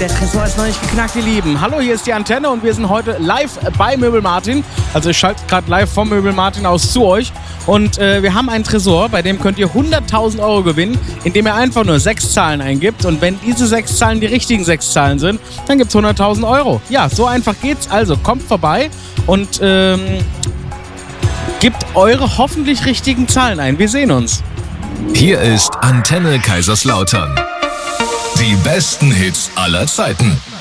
der Tresor ist noch nicht geknackt, ihr Lieben. Hallo, hier ist die Antenne und wir sind heute live bei Möbel Martin. Also ich schalte gerade live vom Möbel Martin aus zu euch. Und wir haben einen Tresor, bei dem könnt ihr 100.000 Euro gewinnen, indem ihr einfach nur 6 Zahlen eingibt. Und wenn diese 6 Zahlen die richtigen 6 Zahlen sind, dann gibt es 100.000 Euro. Ja, so einfach geht's. Also kommt vorbei und gebt eure hoffentlich richtigen Zahlen ein. Wir sehen uns. Hier ist Antenne Kaiserslautern. Die besten Hits aller Zeiten.